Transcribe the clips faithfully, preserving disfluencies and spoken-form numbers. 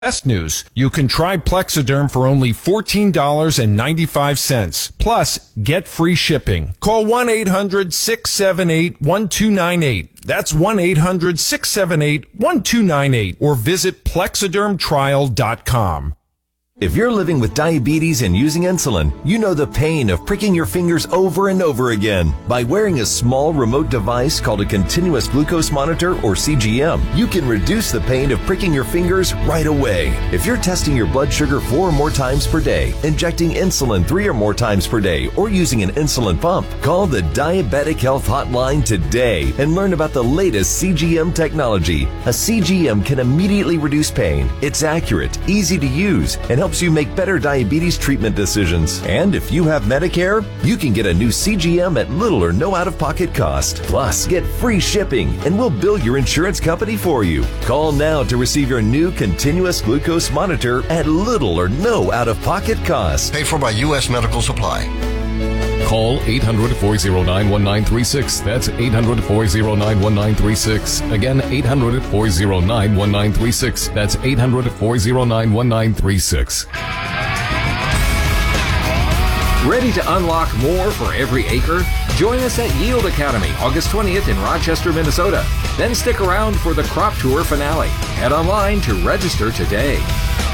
Best news, you can try Plexiderm for only fourteen dollars and ninety-five cents. Plus, get free shipping. Call one eight hundred six seven eight one two nine eight. That's one eight hundred six seven eight one two nine eight. Or visit plexiderm trial dot com. If you're living with diabetes and using insulin, you know the pain of pricking your fingers over and over again. By wearing a small remote device called a continuous glucose monitor, or C G M, you can reduce the pain of pricking your fingers right away. If you're testing your blood sugar four or more times per day, injecting insulin three or more times per day, or using an insulin pump, call the Diabetic Health Hotline today and learn about the latest C G M technology. A C G M can immediately reduce pain. It's accurate, easy to use, and helps you make better diabetes treatment decisions. And if you have Medicare, you can get a new C G M at little or no out-of-pocket cost. Plus, get free shipping, and we'll bill your insurance company for you. Call now to receive your new continuous glucose monitor at little or no out-of-pocket cost. Paid for by U S Medical Supply. Call eight hundred four oh nine one nine three six. That's eight hundred four oh nine one nine three six. Again, eight hundred four oh nine one nine three six. That's eight hundred four oh nine one nine three six. Ready to unlock more for every acre? Join us at Yield Academy, August twentieth in Rochester, Minnesota. Then stick around for the Crop Tour finale. Head online to register today.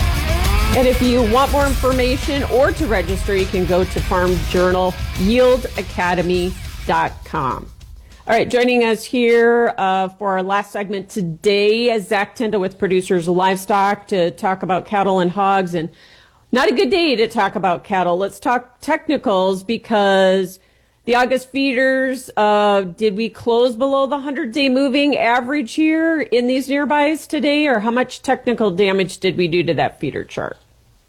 And if you want more information or to register, you can go to Farm Journal, yield academy dot com. All right, joining us here uh, for our last segment today is Zach Tyndall with Producers Livestock to talk about cattle and hogs. And not a good day to talk about cattle. Let's talk technicals, because the August feeders, uh, did we close below the hundred-day moving average here in these nearbys today, or how much technical damage did we do to that feeder chart?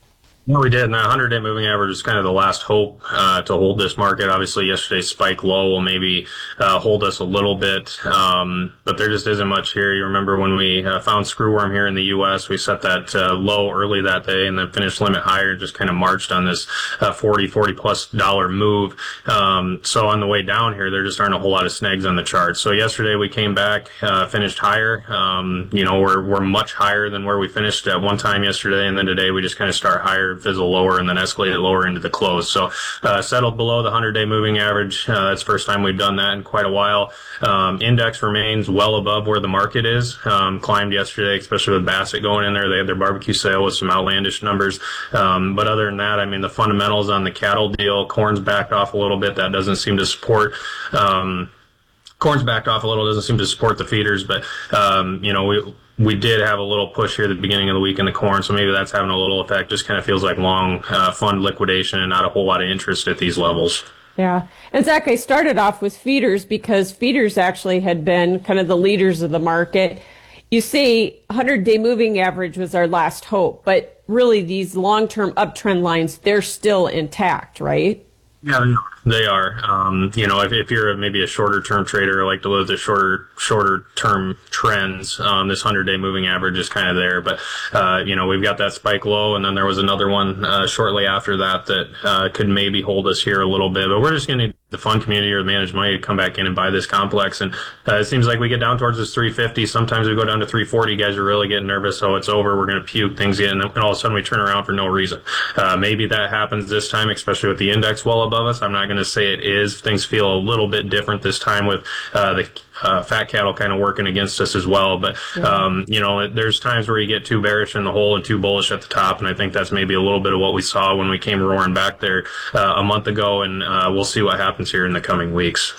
No, we did. And the hundred-day moving average is kind of the last hope uh, to hold this market. Obviously, yesterday's spike low will maybe uh, hold us a little bit, um, but there just isn't much here. You remember when we uh, found screwworm here in the U S, we set that uh, low early that day and then finished limit higher, just kind of marched on this uh, forty, forty plus dollar move. Um, so on the way down here, there just aren't a whole lot of snags on the chart. So yesterday we came back, uh, finished higher. Um, you know, we're, we're much higher than where we finished at one time yesterday, and then today we just kind of start higher, fizzle lower, and then escalated lower into the close. So uh, settled below the hundred-day moving average. Uh, that's the first time we've done that in quite a while. Um, index remains well above where the market is. Um, climbed yesterday, especially with Bassett going in there. They had their barbecue sale with some outlandish numbers. Um, but other than that, I mean, the fundamentals on the cattle deal, corn's backed off a little bit. That doesn't seem to support um, corn's backed off a little, doesn't seem to support the feeders, but, um, you know, we, we did have a little push here at the beginning of the week in the corn, so maybe that's having a little effect. Just kind of feels like long uh, fund liquidation and not a whole lot of interest at these levels. Yeah. And Zach, I started off with feeders because feeders actually had been kind of the leaders of the market. You say hundred-day moving average was our last hope, but really these long-term uptrend lines, they're still intact, right? Yeah, they are. Um, you know, if, if you're maybe a shorter term trader, like to look at the shorter, shorter term trends, um, this hundred day moving average is kind of there. But, uh, you know, we've got that spike low, and then there was another one, uh, shortly after that that, uh, could maybe hold us here a little bit. But we're just going to need the fund community or the managed money to come back in and buy this complex. And, uh, it seems like we get down towards this three fifty. Sometimes we go down to three forty. Guys are really getting nervous. So it's over. We're going to puke things in, and all of a sudden we turn around for no reason. Uh, maybe that happens this time, especially with the index well above us. I'm not going to say it is. Things feel a little bit different this time with uh, the uh, fat cattle kind of working against us as well. But, um, you know, there's times where you get too bearish in the hole and too bullish at the top. And I think that's maybe a little bit of what we saw when we came roaring back there uh, a month ago. And uh, we'll see what happens here in the coming weeks.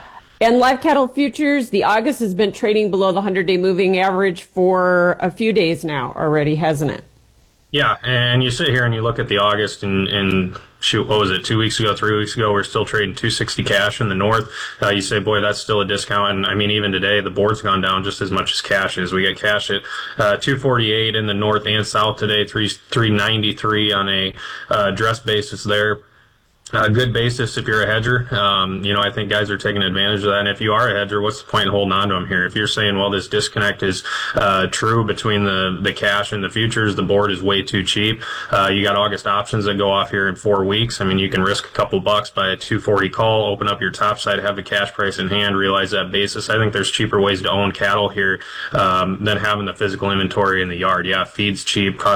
And live cattle futures, the August has been trading below the hundred-day moving average for a few days now already, hasn't it? Yeah, and you sit here and you look at the August and, and shoot, what was it, two weeks ago, three weeks ago, we're still trading two sixty cash in the north. Uh, you say, boy, that's still a discount. And I mean, even today, the board's gone down just as much as cash is. We get cash at uh, two forty-eight in the north and south today, three ninety-three on a uh, dress basis there. a good basis if you're a hedger. Um, you know, I think guys are taking advantage of that. And if you are a hedger, what's the point in holding on to them here? If you're saying, well, this disconnect is uh, true between the, the cash and the futures, the board is way too cheap. Uh, you got August options that go off here in four weeks. I mean, you can risk a couple bucks by a two forty call, open up your top side, have the cash price in hand, realize that basis. I think there's cheaper ways to own cattle here um, than having the physical inventory in the yard. Yeah, feed's cheap, cost